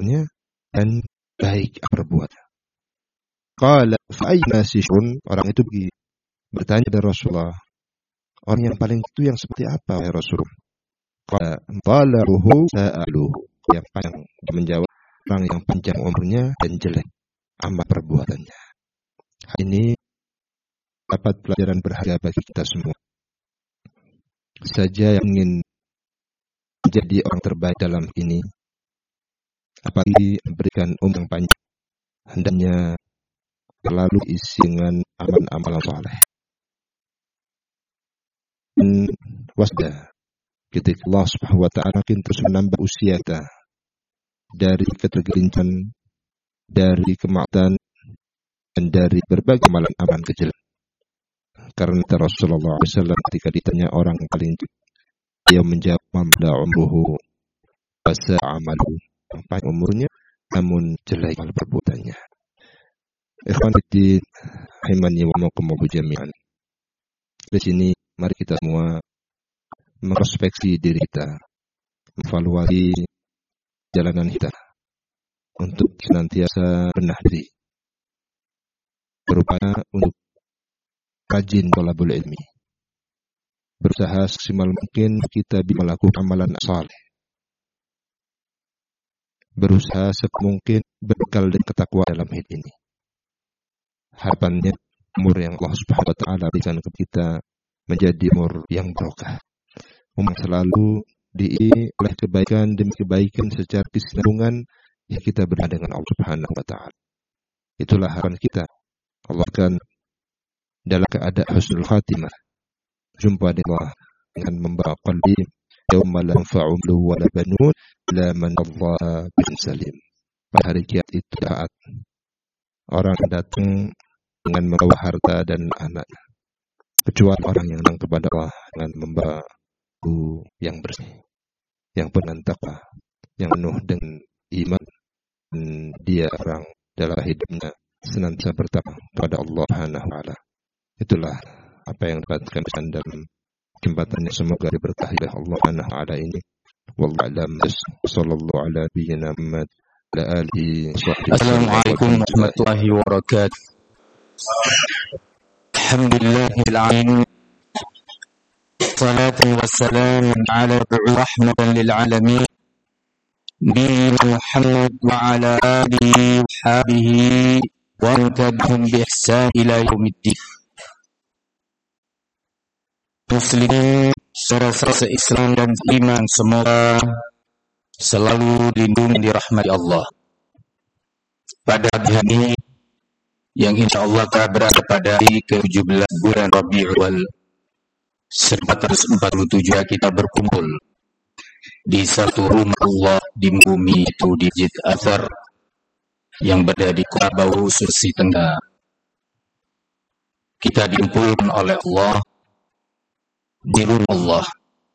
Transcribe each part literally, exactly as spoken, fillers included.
umurnya dan baik perbuatan. Qala fa ayna sishun, orang itu bertanya kepada Rasulullah, orang yang paling itu yang seperti apa ya Rasul? Qala talaruhu sa'aluhu, yang panjang, menjawab orang yang panjang umurnya dan jelek amal perbuatannya. Ini dapat pelajaran berharga bagi kita semua. Saja yang ingin menjadi orang terbaik dalam ini, apalagi memberikan umur yang panjang, hendaknya selalu isi dengan amal-amal saleh. Dan wasda, ketika Allah Subhanahu wa taala terus menambah usia kita dari ketergelinciran, dari kemaksiatan, dan dari berbagai amalan-amalan kecil. Karena Rasulullah shallallahu alaihi wasallam ketika ditanya orang yang paling dia menjawab mamla umruhu wasa amalu, panjang umurnya namun jelek amal perbuatannya. Ikhwan fillah rahimani wa rahimakumullah jami'an. Di sini mari kita semua mengintrospeksi diri kita, evaluasi jalanan kita untuk senantiasa benar diri, berupaya untuk rajin thalabul ilmi, berusaha semaksimal mungkin kita bisa melakukan amalan saleh, berusaha semungkin berbekal dan ketakwaan dalam hidup ini. Harapannya umur yang Allah Subhanahu wa taala berikan kepada kita menjadi umur yang barokah, umur selalu diisi oleh kebaikan demi kebaikan secara kesinambungan yang kita berada dengan Allah Subhanahu wa taala. Itulah harapan kita. Allah akan dalam keadaan husnul khatimah, jumpa dengan Allah dengan membawa qalbi yauma la yanfa'u malun wala banun illa man Allah bin salim. Pada hari kiamat itu saat orang datang dengan membawa harta dan anak, kecuali orang yang datang kepada Allah dengan membawa tubuh yang bersih, yang penuh takwa, yang penuh dengan iman, dan dia orang dalam hidupnya senantiasa bertakwa kepada Allah Subhanahu wa taala. Itulah apa yang dapat kami sampaikan dalam kesempatan yang semoga diberkahi oleh Allah Subhanahu wa taala ini. Wallahu a'lam. Sallallahu ala nabiyyina Muhammad wa alihi washabbihi. Assalamualaikum warahmatullahi wabarakatuh. Alhamdulillahil alamin. Salatu wassalamu ala rahmatan lil alamin. Nabi Muhammad wa ala alihi wa sahbihi wa man tabi'ahum bi ihsan ila yaumiddin. Muslimin, saudara-saudara Islam dan iman, semoga selalu dilindungi di rahmat Allah. Pada hari ini yang insya Allah akan berada pada hari ke tujuh belas bulan Rabiul seribu empat ratus empat puluh tujuh, kita berkumpul di satu rumah Allah di bumi itu, di Masjid Azhar yang berada di Kota Bau, Sulawesi Tenggara. Kita dikumpulkan oleh Allah di rumah Allah.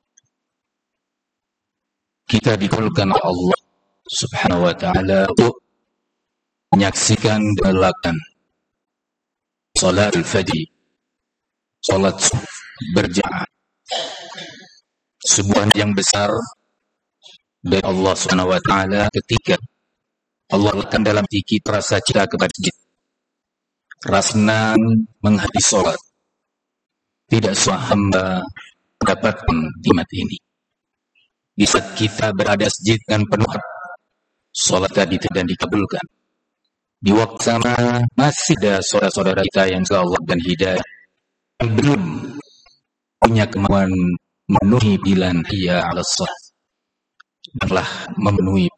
Kita dikumpulkan oleh Allah Subhanahu wa taala untuk menyaksikan dan melakukan salat al-fajr, salat berjamaah, sebuah yang besar dari Allah Subhanahu wa taala ketika Allah letakkan dalam hati kita rasa cinta kepada masjid, rasa senang menghadiri salat. Tidak semua hamba mendapatkan nikmat ini. Di saat kita berada di masjid dan penuh, salat tadi tidak dikabulkan. Di waktu sama masih ada saudara-saudara kita yang insya Allah dan hidayah yang belum punya kemampuan memenuhi bilan hiya ala shalah, telah memenuhi